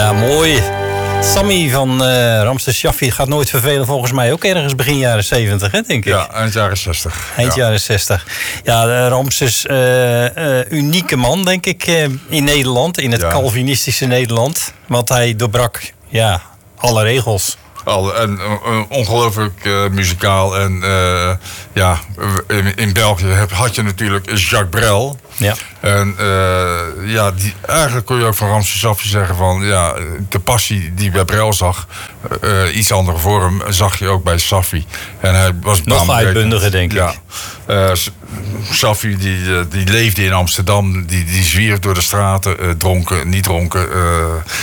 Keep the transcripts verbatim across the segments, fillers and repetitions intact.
Ja, mooi. Sammy van uh, Ramses Shaffi gaat nooit vervelen, volgens mij ook ergens begin jaren zeventig, hè, denk ik. Ja, eind jaren zestig. Eind ja. jaren zestig. Ja, uh, Ramses, uh, uh, unieke man, denk ik, uh, in Nederland, in het ja. Calvinistische Nederland. Want hij doorbrak, ja, alle regels. Al, en uh, ongelooflijk uh, muzikaal. En uh, ja, in, in België heb, had je natuurlijk Jacques Brel. Ja. En uh, ja, die, eigenlijk kon je ook van Ramses Shaffi zeggen van ja, de passie die bij Brel zag, uh, iets andere vorm, zag je ook bij Shaffi. En hij was nog uitbundiger, denk ja. ik. Uh, Shaffi die, die leefde in Amsterdam, die, die zwierf door de straten, uh, dronken, niet dronken, uh,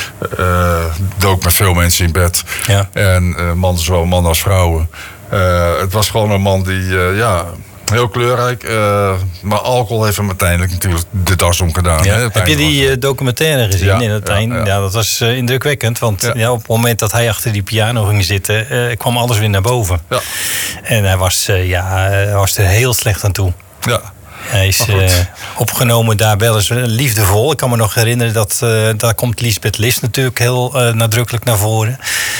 uh, dook met veel mensen in bed. Ja. En uh, man, zowel mannen als vrouwen. Uh, het was gewoon een man die, uh, ja, heel kleurrijk, uh, maar alcohol heeft hem uiteindelijk natuurlijk de das omgedaan. Ja. Hè, Heb je die uh, documentaire gezien ja, in het ja, eind? ja. Ja, dat was uh, indrukwekkend, want ja. Ja, op het moment dat hij achter die piano ging zitten, uh, kwam alles weer naar boven. Ja. En hij was, uh, ja, hij was er heel slecht aan toe. Ja. Hij is uh, opgenomen daar wel eens liefdevol. Ik kan me nog herinneren dat uh, daar komt Lisbeth List natuurlijk heel uh, nadrukkelijk naar voren.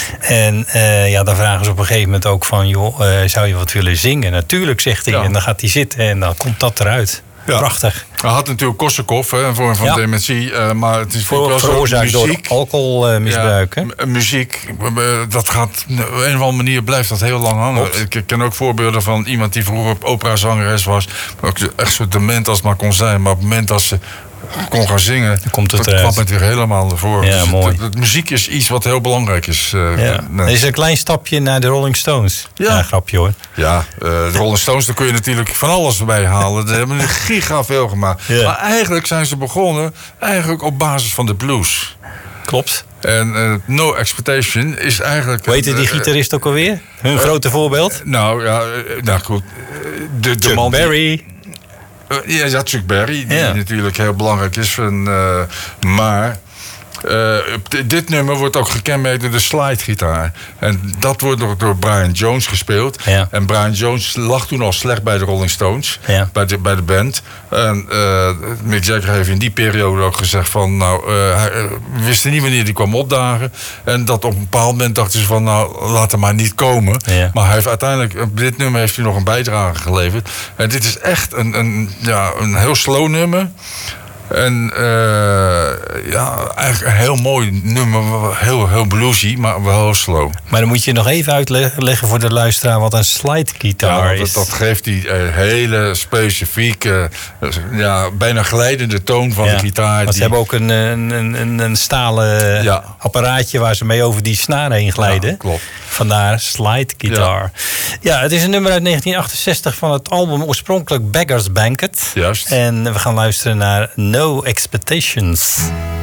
En uh, ja, dan vragen ze op een gegeven moment ook van, joh, uh, zou je wat willen zingen? Natuurlijk, zegt hij. Ja. En dan gaat hij zitten en dan komt dat eruit. Ja. Prachtig. Hij had natuurlijk Korsakoff, een vorm van ja. dementie, uh, maar het is Voor, wel veroorzaakt door alcoholmisbruik. Uh, ja, muziek, dat gaat, op een of andere manier blijft dat heel lang hangen. Ops. Ik ken ook voorbeelden van iemand die vroeger op operazangeres was, maar ook echt zo dement als het maar kon zijn, maar op het moment dat ze kon gaan zingen, dan komt het dat kwam het weer helemaal ervoor. Ja, dus mooi. Het, het, muziek is iets wat heel belangrijk is. Uh, ja. Er is een klein stapje naar de Rolling Stones. Ja, ja grapje hoor. Ja, uh, de Rolling Stones, daar kun je natuurlijk van alles bij halen. Ze hebben een giga veel gemaakt. Ja. Maar eigenlijk zijn ze begonnen eigenlijk op basis van de blues. Klopt. En uh, No Expectation is eigenlijk... Weet je die uh, gitarist ook alweer? Hun uh, grote voorbeeld? Uh, nou, ja, uh, nou goed. De, de Chuck man Berry. Die, Uh, ja, ja, Chuck Berry, die ja. natuurlijk heel belangrijk is. Van, uh, maar uh, dit nummer wordt ook gekenmerkt door de slidegitaar. En dat wordt door, door Brian Jones gespeeld. Ja. En Brian Jones lag toen al slecht bij de Rolling Stones, ja. bij, de, bij de band. En uh, Mick Jagger heeft in die periode ook gezegd van, nou, uh, hij, uh, we wisten niet wanneer die kwam opdagen. En dat op een bepaald moment dachten ze van, nou, laat hem maar niet komen. Ja. Maar hij heeft uiteindelijk, op dit nummer heeft hij nog een bijdrage geleverd. En dit is echt een, een, ja, een heel slow nummer. En uh, ja, eigenlijk een heel mooi nummer, heel, heel bluesy, maar wel heel slow. Maar dan moet je nog even uitleggen voor de luisteraar wat een slidegitaar ja, is. Dat, dat geeft die uh, hele specifieke, uh, ja, bijna glijdende toon van ja, de gitaar. Want die... ze hebben ook een, een, een, een stalen ja. apparaatje waar ze mee over die snaar heen glijden. Ja, klopt. Vandaar slidegitaar. Ja. ja, het is een nummer uit negentien achtenzestig van het album oorspronkelijk Beggar's Banquet. Juist. En we gaan luisteren naar No Expectations.